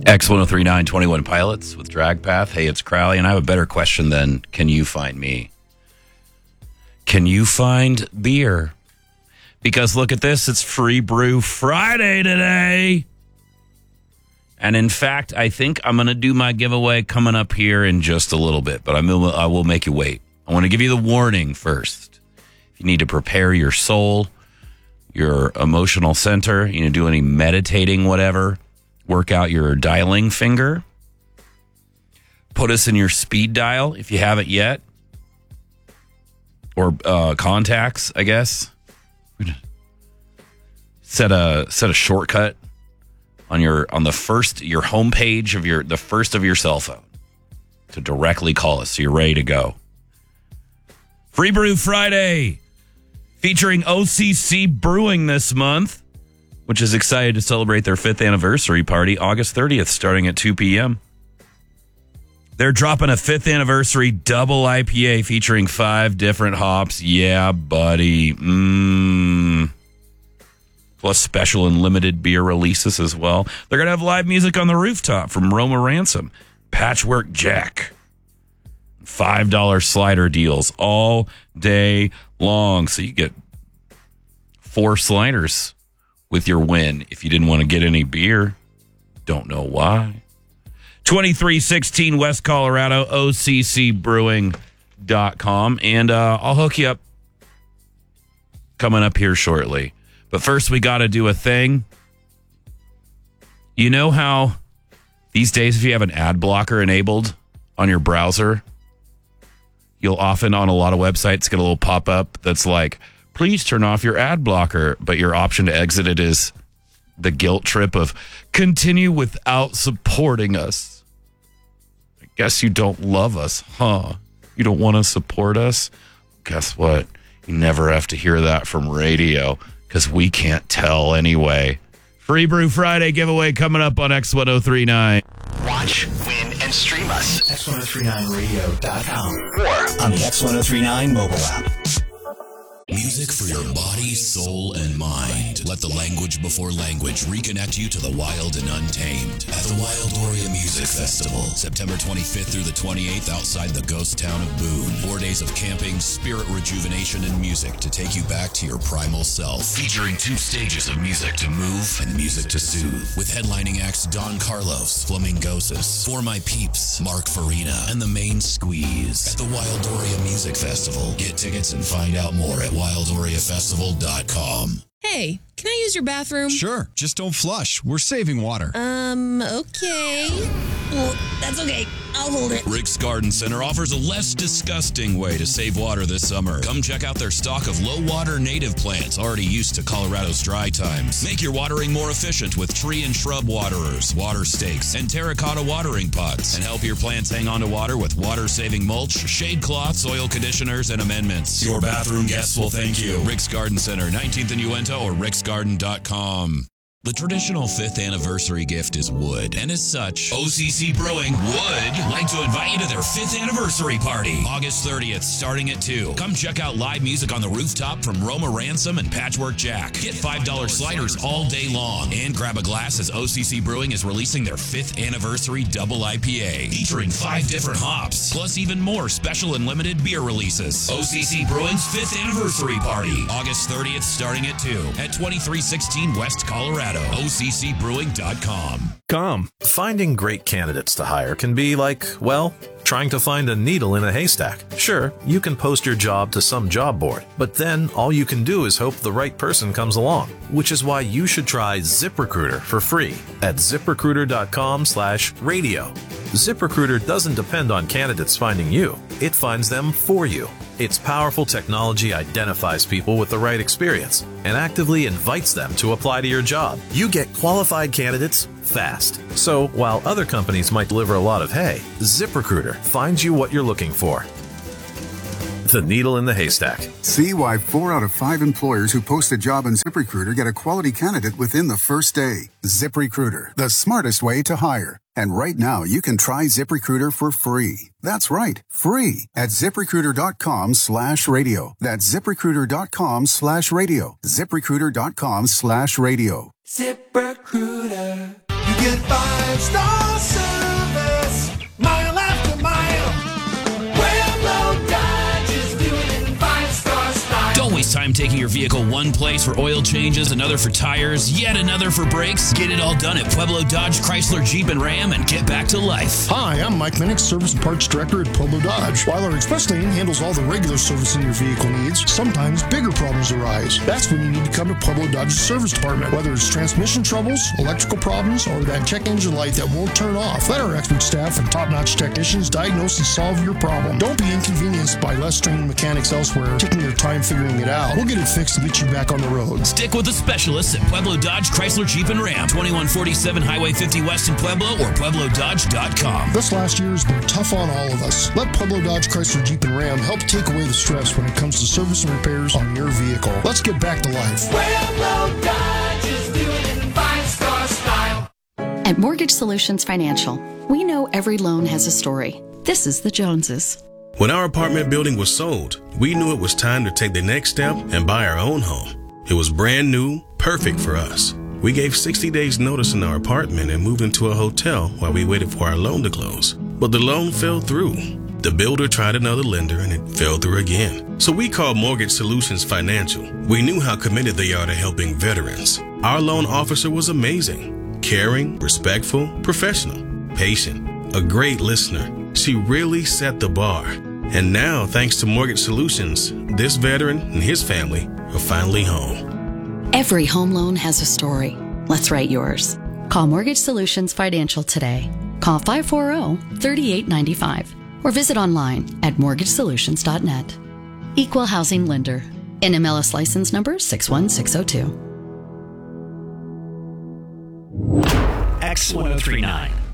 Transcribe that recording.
X1039 21 Pilots with Drag Path. Hey, it's Crowley, and I have a better question than can you find me? Can you find beer? Because look at this, it's Free Brew Friday today. And in fact, I think I'm going to do my giveaway coming up here in just a little bit, but I will make you wait. I want to give you the warning first. If you need to prepare your soul, your emotional center, you know, do any meditating, whatever, work out your dialing finger. Put us in your speed dial if you haven't yet. Or contacts, I guess. Set a shortcut on your homepage of the first of your cell phone to directly call us so you're ready to go. Free Brew Friday featuring OCC Brewing this month, which is excited to celebrate their 5th anniversary party August 30th, starting at 2 p.m. They're dropping a 5th anniversary double IPA featuring 5 different hops. Yeah, buddy. Plus special and limited beer releases as well. They're going to have live music on the rooftop from Roma Ransom, Patchwork Jack. $5 slider deals all day long. So you get 4 sliders with your win if you didn't want to get any beer. Don't know why. 2316 West Colorado, OCCbrewing.com. And I'll hook you up coming up here shortly. But first, we got to do a thing. You know how these days, if you have an ad blocker enabled on your browser, you'll often on a lot of websites get a little pop-up that's like, please turn off your ad blocker. But your option to exit it is the guilt trip of continue without supporting us. I guess you don't love us, huh? You don't want to support us? Guess what? You never have to hear that from radio because we can't tell anyway. Free Brew Friday giveaway coming up on X1039. Watch, win, and stream us. X1039radio.com or on the X1039 mobile app. Music for your body, soul, and mind. Let the language before language reconnect you to the wild and untamed at the Wildoria Music Festival, September 25th through the 28th outside the ghost town of Boone. 4 days of camping, spirit rejuvenation, and music to take you back to your primal self. Featuring 2 stages of music to move and music to soothe. With headlining acts Don Carlos, Flamingosis, For My Peeps, Mark Farina, and The Main Squeeze. At the Wildoria Music Festival. Get tickets and find out more at WildoriaFestival.com. Hey, can I use your bathroom? Sure, just don't flush. We're saving water. Okay. Well, that's okay. I'll hold it. Rick's Garden Center offers a less disgusting way to save water this summer. Come check out their stock of low-water native plants already used to Colorado's dry times. Make your watering more efficient with tree and shrub waterers, water stakes, and terracotta watering pots. And help your plants hang on to water with water-saving mulch, shade cloths, oil conditioners, and amendments. Your bathroom guests will thank you. Rick's Garden Center, 19th and Uinta, or ricksgarden.com. The traditional 5th anniversary gift is wood, and as such, OCC Brewing would like to invite you to their 5th anniversary party, August 30th, starting at 2. Come check out live music on the rooftop from Roma Ransom and Patchwork Jack. Get $5 sliders all day long, and grab a glass as OCC Brewing is releasing their 5th anniversary double IPA, featuring 5 different hops, plus even more special and limited beer releases. OCC Brewing's 5th anniversary party, August 30th, starting at 2 at 2316 West Colorado. OCCbrewing.com. Finding great candidates to hire can be like, well, trying to find a needle in a haystack. Sure, you can post your job to some job board, but then all you can do is hope the right person comes along, which is why you should try ZipRecruiter for free at ZipRecruiter.com/radio. ZipRecruiter doesn't depend on candidates finding you. It finds them for you. Its powerful technology identifies people with the right experience and actively invites them to apply to your job. You get qualified candidates fast. So while other companies might deliver a lot of hay, ZipRecruiter finds you what you're looking for. The needle in the haystack. See why 4 out of 5 employers who post a job on ZipRecruiter get a quality candidate within the first day. ZipRecruiter, the smartest way to hire. And right now, you can try ZipRecruiter for free. That's right, free at ZipRecruiter.com/radio. That's ZipRecruiter.com/radio. ZipRecruiter.com/radio. ZipRecruiter. You get 5 five-star service, mile after mile. Pueblo Dodge is doing it in five-star style. Don't waste time taking your vehicle one place for oil changes, another for tires, yet another for brakes. Get it all done at Pueblo Dodge, Chrysler, Jeep, and Ram and get back to life. Hi, I'm Mike Minnick, Service and Parts Director at Pueblo Dodge. While our express lane handles all the regular servicing your vehicle needs, sometimes bigger problems arise. That's when you need to come to Pueblo Dodge's service department. Whether it's transmission troubles, electrical problems, or that check engine light that won't turn off, let our expert staff and top-notch technicians diagnose and solve your problem. Don't be inconvenienced by less trained mechanics elsewhere taking their time figuring it out. We'll get it fixed and get you back on the road. Stick with the specialists at Pueblo Dodge, Chrysler, Jeep, and Ram. 2147 Highway 50 West in Pueblo or PuebloDodge.com. This last year has been tough on all of us. Let Pueblo Dodge, Chrysler, Jeep, and Ram help take away the stress when it comes to service and repairs on your vehicle. Let's get back to life. Pueblo Dodge is doing it in five-star style. At Mortgage Solutions Financial, we know every loan has a story. This is the Joneses. When our apartment building was sold, we knew it was time to take the next step and buy our own home. It was brand new, perfect for us. We gave 60 days notice in our apartment and moved into a hotel while we waited for our loan to close. But the loan fell through. The builder tried another lender and it fell through again. So we called Mortgage Solutions Financial. We knew how committed they are to helping veterans. Our loan officer was amazing, caring, respectful, professional, patient, a great listener. She really set the bar. And now, thanks to Mortgage Solutions, this veteran and his family are finally home. Every home loan has a story. Let's write yours. Call Mortgage Solutions Financial today. Call 540-3895 or visit online at mortgagesolutions.net. Equal Housing Lender. NMLS license number 61602. X1039.